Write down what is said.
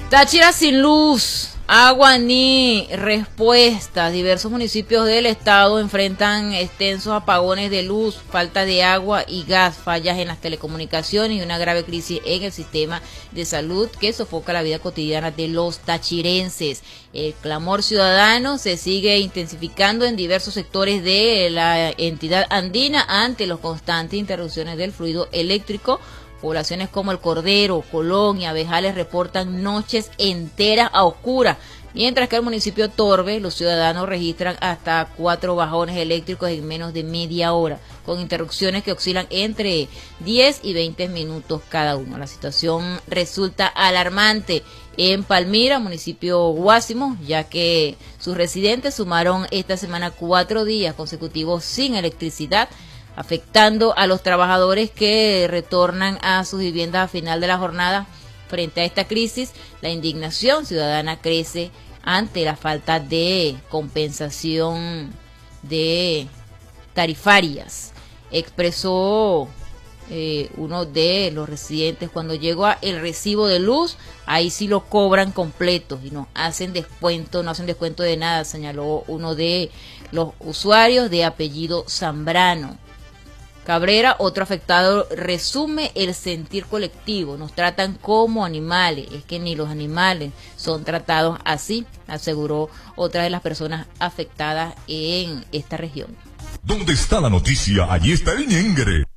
Táchira sin luz, agua ni respuesta. Diversos municipios del estado enfrentan extensos apagones de luz, falta de agua y gas, fallas en las telecomunicaciones y una grave crisis en el sistema de salud que sofoca la vida cotidiana de los tachirenses. El clamor ciudadano se sigue intensificando en diversos sectores de la entidad andina ante las constantes interrupciones del fluido eléctrico. Poblaciones como El Cordero, Colón y Abejales reportan noches enteras a oscuras, mientras que en el municipio Torbe los ciudadanos registran hasta 4 bajones eléctricos en menos de media hora, con interrupciones que oscilan entre 10 y 20 minutos cada uno. La situación resulta alarmante en Palmira, municipio Guásimo, ya que sus residentes sumaron esta semana 4 días consecutivos sin electricidad, afectando a los trabajadores que retornan a sus viviendas a final de la jornada. Frente a esta crisis, la indignación ciudadana crece ante la falta de compensación de tarifarias. Expresó uno de los residentes: cuando llegó el recibo de luz, ahí sí lo cobran completo y no hacen descuento de nada, señaló uno de los usuarios de apellido Zambrano. Cabrera, otro afectado, resume el sentir colectivo. Nos tratan como animales, es que ni los animales son tratados así, aseguró otra de las personas afectadas en esta región. ¿Dónde está la noticia? Allí está el ñengere.